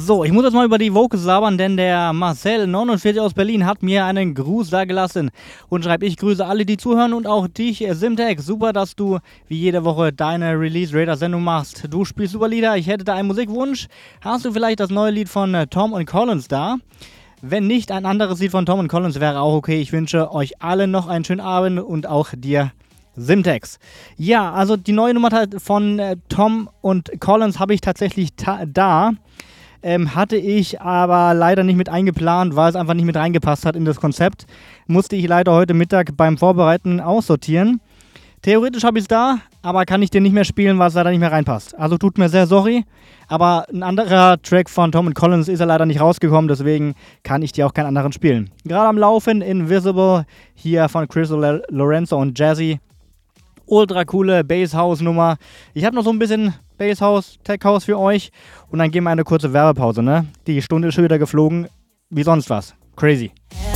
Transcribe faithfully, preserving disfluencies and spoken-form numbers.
So, ich muss jetzt mal über die Vocals labern, denn der Marcel neunundvierzig aus Berlin hat mir einen Gruß da gelassen und schreibt, ich grüße alle, die zuhören und auch dich, Simtex. Super, dass du wie jede Woche deine Release-Radar-Sendung machst. Du spielst super Lieder, ich hätte da einen Musikwunsch. Hast du vielleicht das neue Lied von äh, Tom und Collins da? Wenn nicht, ein anderes Lied von Tom und Collins wäre auch okay. Ich wünsche euch allen noch einen schönen Abend und auch dir, Simtex. Ja, also die neue Nummer von äh, Tom und Collins habe ich tatsächlich ta- da. Ähm, hatte ich aber leider nicht mit eingeplant, weil es einfach nicht mit reingepasst hat in das Konzept. Musste ich leider heute Mittag beim Vorbereiten aussortieren. Theoretisch habe ich es da, aber kann ich dir nicht mehr spielen, weil es leider nicht mehr reinpasst. Also tut mir sehr sorry, aber ein anderer Track von Tom und Collins ist ja leider nicht rausgekommen, deswegen kann ich dir auch keinen anderen spielen. Gerade am Laufen Invisible, hier von Chris Lorenzo und Jazzy. Ultra coole Bass-House-Nummer. Ich habe noch so ein bisschen Bass-House, Tech-House für euch und dann gehen wir eine kurze Werbepause, ne? Die Stunde ist schon wieder geflogen, wie sonst was. Crazy.